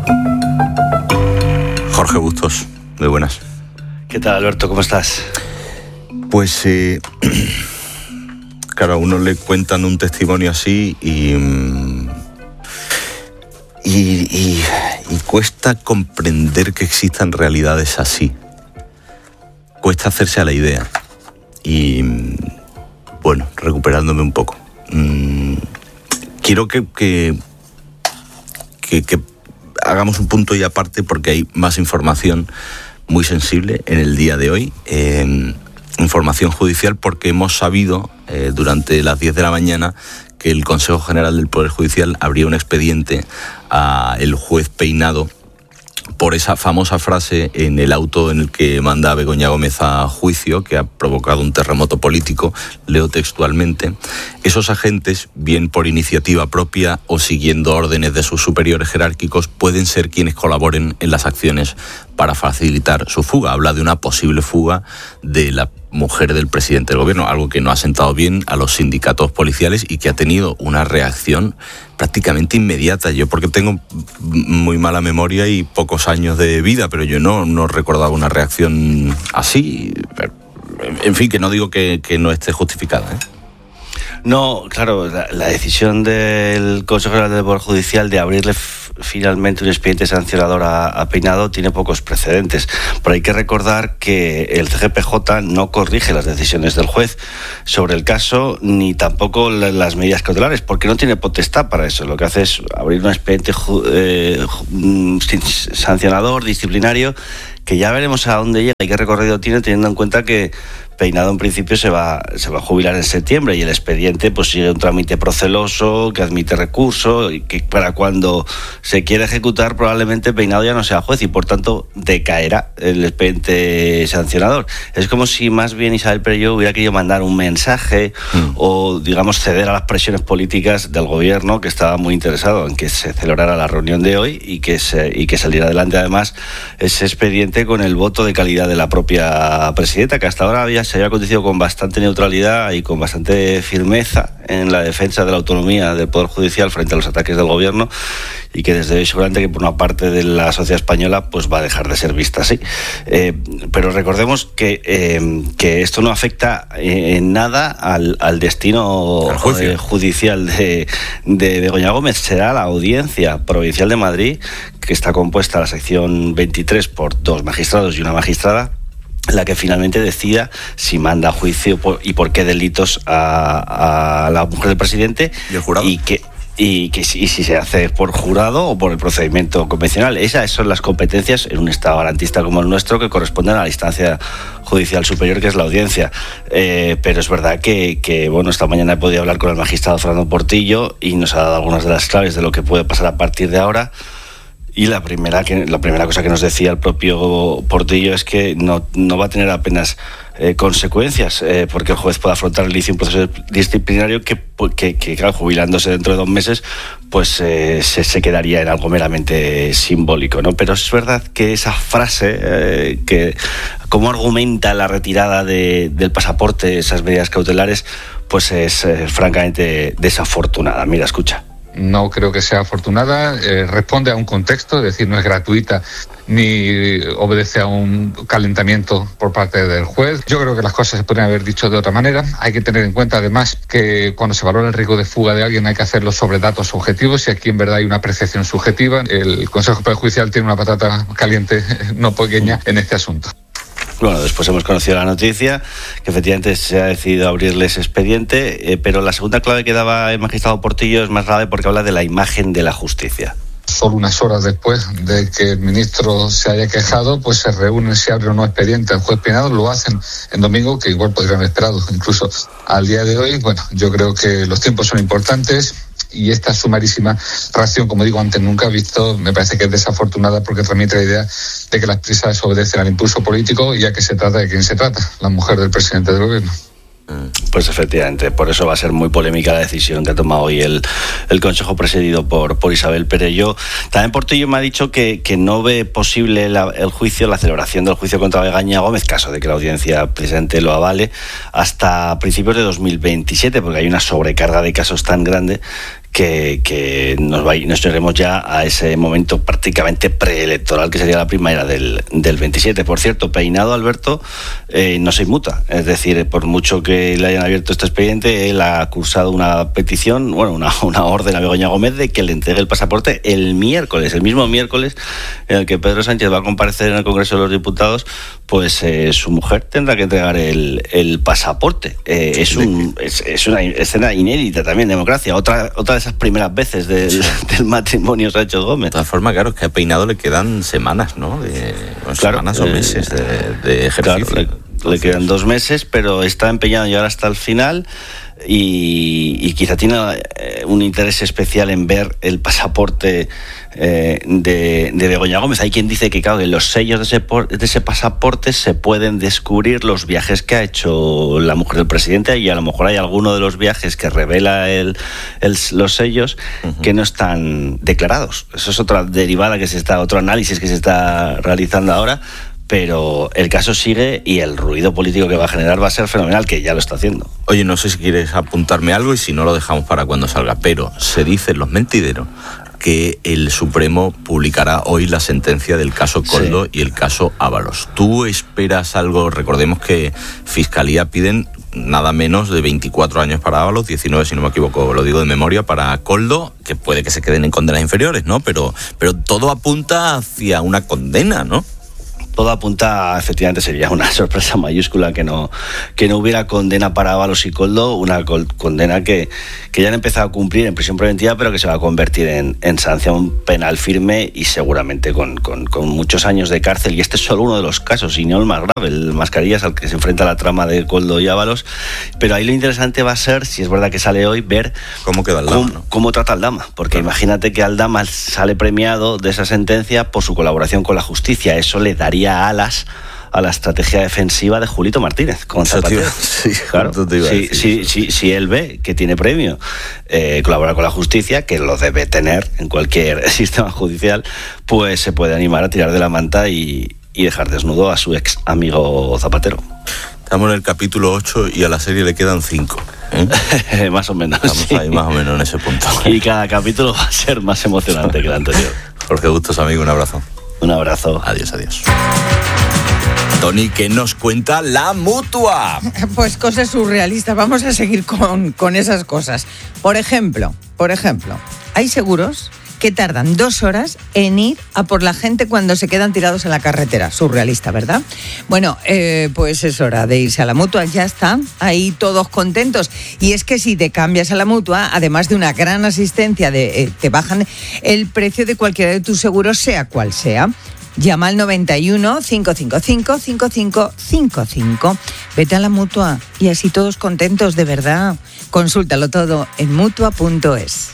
Jorge Bustos, muy buenas. ¿Qué tal, Alberto? ¿Cómo estás? Pues, claro, a uno le cuentan un testimonio así y cuesta comprender que existan realidades así. Cuesta hacerse a la idea. Y, bueno, recuperándome un poco. Quiero que hagamos un punto y aparte porque hay más información muy sensible en el día de hoy. Información judicial porque hemos sabido durante las 10 de la mañana que el Consejo General del Poder Judicial abrió un expediente al juez Peinado por esa famosa frase en el auto en el que manda a Begoña Gómez a juicio, que ha provocado un terremoto político. Leo textualmente: esos agentes, bien por iniciativa propia o siguiendo órdenes de sus superiores jerárquicos, pueden ser quienes colaboren en las acciones para facilitar su fuga. Habla de una posible fuga de la mujer del presidente del gobierno, algo que no ha sentado bien a los sindicatos policiales y que ha tenido una reacción prácticamente inmediata. Yo, porque tengo muy mala memoria y pocos años de vida, pero yo no recordaba una reacción así. En fin, que no digo que no esté justificada, ¿eh? No, claro, la decisión del Consejo General del Poder Judicial de abrirle finalmente un expediente sancionador a Peinado tiene pocos precedentes. Pero hay que recordar que el CGPJ no corrige las decisiones del juez sobre el caso, ni tampoco las medidas cautelares, porque no tiene potestad para eso. Lo que hace es abrir un expediente sancionador, disciplinario, que ya veremos a dónde llega y qué recorrido tiene, teniendo en cuenta que Peinado en principio se va a jubilar en septiembre y el expediente pues sigue un trámite proceloso que admite recurso y que para cuando se quiera ejecutar probablemente Peinado ya no sea juez y por tanto decaerá el expediente sancionador. Es como si más bien Isabel Perelló hubiera querido mandar un mensaje o digamos ceder a las presiones políticas del gobierno, que estaba muy interesado en que se celebrara la reunión de hoy y que saliera adelante además ese expediente con el voto de calidad de la propia presidenta, que hasta ahora se había conducido con bastante neutralidad y con bastante firmeza en la defensa de la autonomía del Poder Judicial frente a los ataques del gobierno, y que desde hoy seguramente que por una parte de la sociedad española pues va a dejar de ser vista así. Pero recordemos que esto no afecta en nada al destino judicial de Begoña Gómez. Será la Audiencia Provincial de Madrid, que está compuesta la sección 23 por 2 magistrados y una magistrada, la que finalmente decida si manda a juicio y por qué delitos a la mujer del presidente y el jurado. Y si se hace por jurado o por el procedimiento convencional. Esas son las competencias en un Estado garantista como el nuestro, que corresponden a la instancia judicial superior, que es la Audiencia. Pero es verdad que bueno, esta mañana he podido hablar con el magistrado Fernando Portillo y nos ha dado algunas de las claves de lo que puede pasar a partir de ahora. Y la primera cosa que nos decía el propio Portillo es que no va a tener apenas consecuencias, porque el juez puede afrontar el inicio de un proceso disciplinario que claro, jubilándose dentro de 2 meses, pues se quedaría en algo meramente simbólico, ¿no? Pero es verdad que esa frase, que cómo argumenta la retirada del pasaporte, esas medidas cautelares, pues es francamente desafortunada. Mira, escucha. No creo que sea afortunada, responde a un contexto, es decir, no es gratuita ni obedece a un calentamiento por parte del juez. Yo creo que las cosas se podrían haber dicho de otra manera. Hay que tener en cuenta además que cuando se valora el riesgo de fuga de alguien hay que hacerlo sobre datos objetivos y aquí en verdad hay una apreciación subjetiva. El Consejo Superior Judicial tiene una patata caliente no pequeña en este asunto. Bueno, después hemos conocido la noticia, que efectivamente se ha decidido abrirle ese expediente, pero la segunda clave que daba el magistrado Portillo es más grave porque habla de la imagen de la justicia. Solo unas horas después de que el ministro se haya quejado, pues se reúnen, se abre un nuevo expediente al juez Peinado, lo hacen en domingo, que igual podrían haber esperado incluso al día de hoy. Bueno, yo creo que los tiempos son importantes y esta sumarísima reacción, como digo, antes nunca visto, me parece que es desafortunada porque transmite la idea de que las prisas obedecen al impulso político y a que se trata de quién se trata, la mujer del presidente del gobierno. Pues efectivamente, por eso va a ser muy polémica la decisión que ha tomado hoy el Consejo presidido por Isabel Perelló. También Portillo me ha dicho que no ve posible la celebración del juicio contra Begoña Gómez, caso de que la audiencia presidente lo avale, hasta principios de 2027, porque hay una sobrecarga de casos tan grande que nos llegaremos ya a ese momento prácticamente preelectoral, que sería la primavera del 27. Por cierto, Peinado, Alberto, no se inmuta. Es decir, por mucho que le hayan abierto este expediente, él ha cursado una petición, una orden a Begoña Gómez de que le entregue el pasaporte el mismo miércoles en el que Pedro Sánchez va a comparecer en el Congreso de los Diputados. Pues su mujer tendrá que entregar el pasaporte. Es una escena inédita también en democracia. Otra de esas primeras veces del matrimonio Sánchez Gómez. De todas formas, claro, es que a Peinado le quedan semanas, ¿no? Semanas o meses de ejercicio. Claro, le quedan 2 meses, pero está empeñado en llegar hasta el final. Y quizá tiene un interés especial en ver el pasaporte de Begoña Gómez. Hay quien dice que, claro, en los sellos de ese pasaporte se pueden descubrir los viajes que ha hecho la mujer del presidente, y a lo mejor hay alguno de los viajes que revela los sellos que no están declarados. Eso es otra derivada otro análisis que se está realizando ahora. Pero el caso sigue y el ruido político que va a generar va a ser fenomenal, que ya lo está haciendo. Oye, no sé si quieres apuntarme algo y si no lo dejamos para cuando salga, pero se dicen los mentideros que el Supremo publicará hoy la sentencia del caso Koldo y el caso Ábalos. ¿Tú esperas algo? Recordemos que Fiscalía piden nada menos de 24 años para Ábalos, 19 si no me equivoco, lo digo de memoria, para Koldo, que puede que se queden en condenas inferiores, ¿no? Pero todo apunta hacia una condena, ¿no? Todo apunta, efectivamente, sería una sorpresa mayúscula que no hubiera condena para Ábalos y Koldo, una condena que ya han empezado a cumplir en prisión preventiva, pero que se va a convertir en sanción penal firme y seguramente con muchos años de cárcel. Y este es solo uno de los casos, y no el más grave, el Mascarillas, al que se enfrenta la trama de Koldo y Ábalos. Pero ahí lo interesante va a ser, si es verdad que sale hoy, ver cómo queda Aldama, ¿no? Cómo trata Aldama, porque imagínate que Aldama sale premiado de esa sentencia por su colaboración con la justicia. Eso le daría alas a la estrategia defensiva de Julito Martínez con Zapatero. Sí, claro. Si él ve que tiene premio colaborar con la justicia, que lo debe tener en cualquier sistema judicial, pues se puede animar a tirar de la manta y dejar desnudo a su ex amigo Zapatero. Estamos en el capítulo 8 y a la serie le quedan 5. Más o menos. Estamos ahí más o menos en ese punto. Y cada capítulo va a ser más emocionante que el anterior. Jorge Bustos, amigo, un abrazo. Un abrazo. Adiós. Tony, ¿qué nos cuenta la Mutua? Pues cosas surrealistas. Vamos a seguir con esas cosas. Por ejemplo, hay seguros que tardan 2 horas en ir a por la gente cuando se quedan tirados en la carretera. Surrealista, ¿verdad? Bueno, pues es hora de irse a la Mutua. Ya están ahí todos contentos. Y es que si te cambias a la Mutua, además de una gran asistencia, te bajan el precio de cualquiera de tus seguros, sea cual sea. Llama al 91 555 5555. Vete a la Mutua y así todos contentos, de verdad. Consúltalo todo en mutua.es.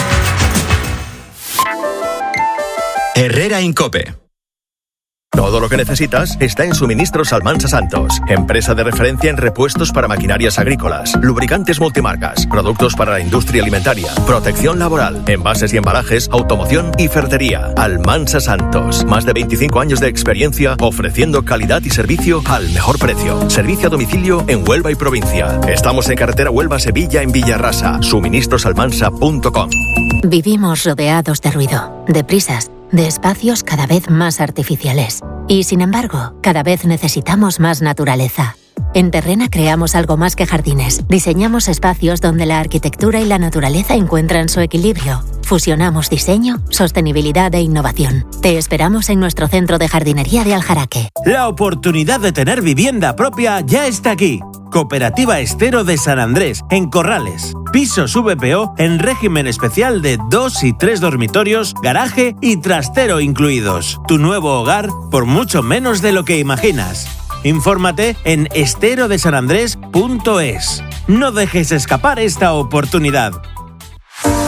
Herrera Incope. Todo lo que necesitas está en Suministros Almansa Santos, empresa de referencia en repuestos para maquinarias agrícolas, lubricantes multimarcas, productos para la industria alimentaria, protección laboral, envases y embalajes, automoción y ferretería. Almansa Santos, más de 25 años de experiencia ofreciendo calidad y servicio al mejor precio. Servicio a domicilio en Huelva y provincia. Estamos en carretera Huelva-Sevilla en Villarrasa. Suministrosalmansa.com. Vivimos rodeados de ruido, de prisas, de espacios cada vez más artificiales. Y sin embargo, cada vez necesitamos más naturaleza. En Terrena creamos algo más que jardines. Diseñamos espacios donde la arquitectura y la naturaleza encuentran su equilibrio. Fusionamos diseño, sostenibilidad e innovación. Te esperamos en nuestro centro de jardinería de Aljaraque. La oportunidad de tener vivienda propia ya está aquí. Cooperativa Estero de San Andrés, en Corrales. Pisos VPO en régimen especial de 2 y 3 dormitorios, garaje y trastero incluidos. Tu nuevo hogar por mucho menos de lo que imaginas. Infórmate en esterodesanandres.es. No dejes escapar esta oportunidad.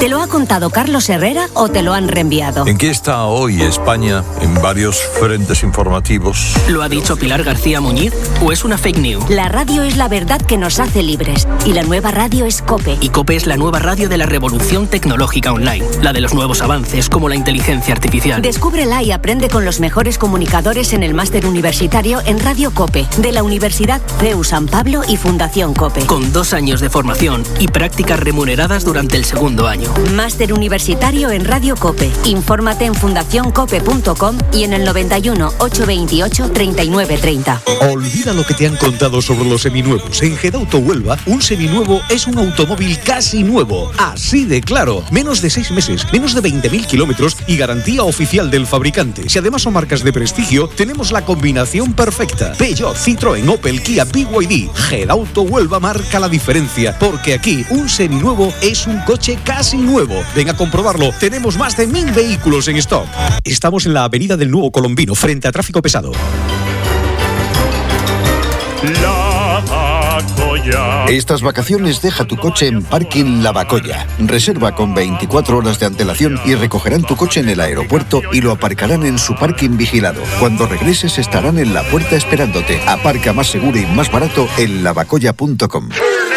¿Te lo ha contado Carlos Herrera o te lo han reenviado? ¿En qué está hoy España en varios frentes informativos? ¿Lo ha dicho Pilar García Muñiz o es una fake news? La radio es la verdad que nos hace libres y la nueva radio es COPE. Y COPE es la nueva radio de la revolución tecnológica online, la de los nuevos avances como la inteligencia artificial. Descúbrela y aprende con los mejores comunicadores en el máster universitario en Radio COPE de la Universidad CEU San Pablo y Fundación COPE. Con 2 años de formación y prácticas remuneradas durante el segundo año. Máster universitario en Radio COPE. Infórmate en fundacioncope.com y en el 91 828 3930. Olvida lo que te han contado sobre los seminuevos. En Gedauto Huelva, un seminuevo es un automóvil casi nuevo. Así de claro. Menos de 6 meses, menos de 20.000 kilómetros y garantía oficial del fabricante. Si además son marcas de prestigio, tenemos la combinación perfecta. Peugeot, Citroën, Opel, Kia, BYD. Gedauto Huelva marca la diferencia, porque aquí un seminuevo es un coche casi nuevo. Ven a comprobarlo. Tenemos más de 1.000 vehículos en stock. Estamos en la avenida del Nuevo Colombino, frente a tráfico pesado. La Bacoya. Estas vacaciones deja tu coche en Parking La Bacoya. Reserva con 24 horas de antelación y recogerán tu coche en el aeropuerto y lo aparcarán en su parking vigilado. Cuando regreses estarán en la puerta esperándote. Aparca más seguro y más barato en lavacoya.com.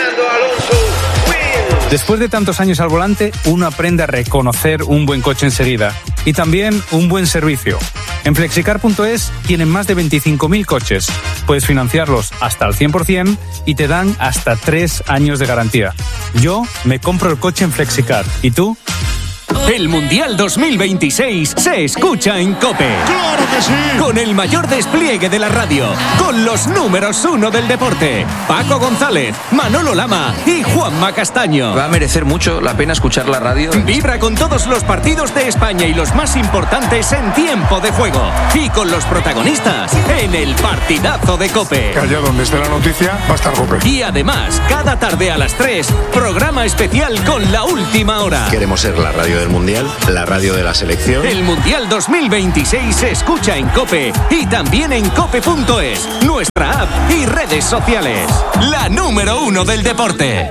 Después de tantos años al volante, uno aprende a reconocer un buen coche enseguida y también un buen servicio. En Flexicar.es tienen más de 25.000 coches. Puedes financiarlos hasta el 100% y te dan hasta 3 años de garantía. Yo me compro el coche en Flexicar. ¿Y tú? El Mundial 2026 se escucha en COPE. ¡Claro que sí! Con el mayor despliegue de la radio, con los números 1 del deporte, Paco González, Manolo Lama y Juanma Castaño. Va a merecer mucho la pena escuchar la radio. Vibra con todos los partidos de España y los más importantes en tiempo de juego. Y con los protagonistas en el partidazo de COPE. Que allá donde esté la noticia va a estar COPE. Y además, cada tarde a las 3, programa especial con La Última Hora. Queremos ser la radio del Mundial, la radio de la selección. El Mundial 2026 se escucha en COPE y también en cope.es, nuestra app y redes sociales. La número 1 del deporte.